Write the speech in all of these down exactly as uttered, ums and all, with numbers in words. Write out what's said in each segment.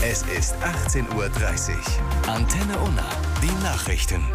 Es ist achtzehn Uhr dreißig. Antenne Unna, die Nachrichten.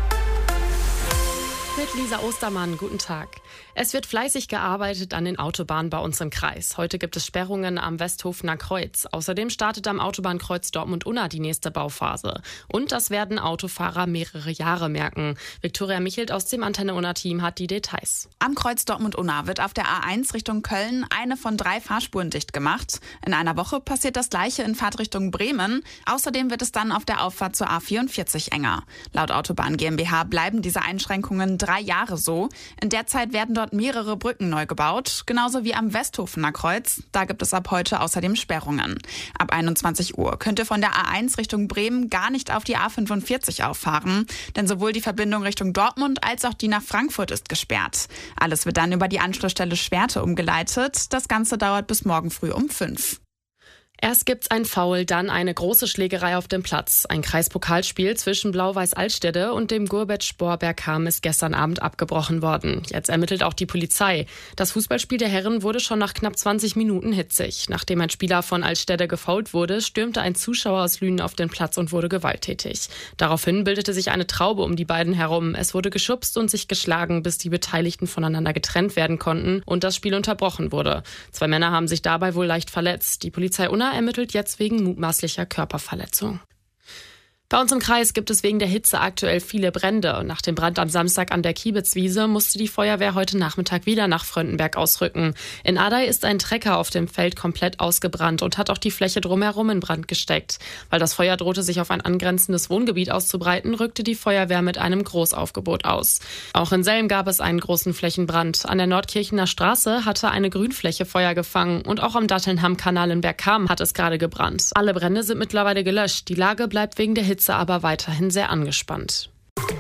Mit Lisa Ostermann, guten Tag. Es wird fleißig gearbeitet an den Autobahnen bei uns im Kreis. Heute gibt es Sperrungen am Westhofener Kreuz. Außerdem startet am Autobahnkreuz Dortmund-Unna die nächste Bauphase. Und das werden Autofahrer mehrere Jahre merken. Viktoria Michelt aus dem Antenne Unna-Team hat die Details. Am Kreuz Dortmund-Unna wird auf der A eins Richtung Köln eine von drei Fahrspuren dicht gemacht. In einer Woche passiert das Gleiche in Fahrtrichtung Bremen. Außerdem wird es dann auf der Auffahrt zur A vierundvierzig enger. Laut Autobahn GmbH bleiben diese Einschränkungen drei Jahre so. In der Zeit werden dort mehrere Brücken neu gebaut, genauso wie am Westhofener Kreuz. Da gibt es ab heute außerdem Sperrungen. Ab einundzwanzig Uhr könnt ihr von der A eins Richtung Bremen gar nicht auf die A fünfundvierzig auffahren, denn sowohl die Verbindung Richtung Dortmund als auch die nach Frankfurt ist gesperrt. Alles wird dann über die Anschlussstelle Schwerte umgeleitet. Das Ganze dauert bis morgen früh um fünf. Erst gibt's ein Foul, dann eine große Schlägerei auf dem Platz. Ein Kreispokalspiel zwischen Blau-Weiß Altstede und dem Gurbetspor Bergham ist gestern Abend abgebrochen worden. Jetzt ermittelt auch die Polizei. Das Fußballspiel der Herren wurde schon nach knapp zwanzig Minuten hitzig. Nachdem ein Spieler von Altstede gefoult wurde, stürmte ein Zuschauer aus Lünen auf den Platz und wurde gewalttätig. Daraufhin bildete sich eine Traube um die beiden herum. Es wurde geschubst und sich geschlagen, bis die Beteiligten voneinander getrennt werden konnten und das Spiel unterbrochen wurde. Zwei Männer haben sich dabei wohl leicht verletzt. Die Polizei Unna ermittelt jetzt wegen mutmaßlicher Körperverletzung. Bei uns im Kreis gibt es wegen der Hitze aktuell viele Brände. Nach dem Brand am Samstag an der Kiebitzwiese musste die Feuerwehr heute Nachmittag wieder nach Fröndenberg ausrücken. In Adey ist ein Trecker auf dem Feld komplett ausgebrannt und hat auch die Fläche drumherum in Brand gesteckt. Weil das Feuer drohte, sich auf ein angrenzendes Wohngebiet auszubreiten, rückte die Feuerwehr mit einem Großaufgebot aus. Auch in Selm gab es einen großen Flächenbrand. An der Nordkirchener Straße hatte eine Grünfläche Feuer gefangen und auch am Dattelnham-Kanal in Bergham hat es gerade gebrannt. Alle Brände sind mittlerweile gelöscht. Die Lage bleibt wegen der Hitze aber weiterhin sehr angespannt.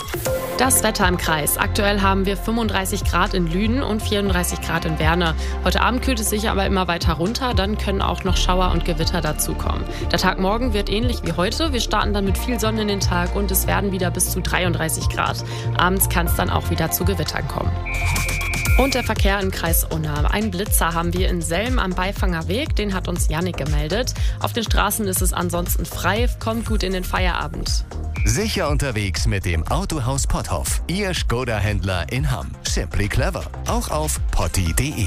Das Wetter im Kreis. Aktuell haben wir fünfunddreißig Grad in Lünen und vierunddreißig Grad in Werne. Heute Abend kühlt es sich aber immer weiter runter, dann können auch noch Schauer und Gewitter dazukommen. Der Tag morgen wird ähnlich wie heute. Wir starten dann mit viel Sonne in den Tag und es werden wieder bis zu dreiunddreißig Grad. Abends kann es dann auch wieder zu Gewittern kommen. Und der Verkehr im Kreis Unna. Einen Blitzer haben wir in Selm am Beifanger Weg, den hat uns Jannik gemeldet. Auf den Straßen ist es ansonsten frei, kommt gut in den Feierabend. Sicher unterwegs mit dem Autohaus Potthoff. Ihr Skoda-Händler in Hamm. Simply clever. Auch auf potti punkt de.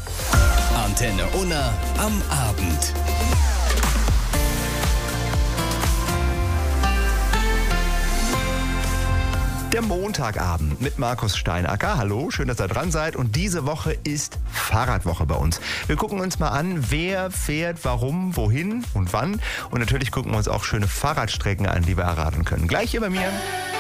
Antenne Unna am Abend. Der Montagabend mit Markus Steinacker. Hallo, schön, dass ihr dran seid. Und diese Woche ist Fahrradwoche bei uns. Wir gucken uns mal an, wer fährt, warum, wohin und wann. Und natürlich gucken wir uns auch schöne Fahrradstrecken an, die wir erraten können. Gleich hier bei mir.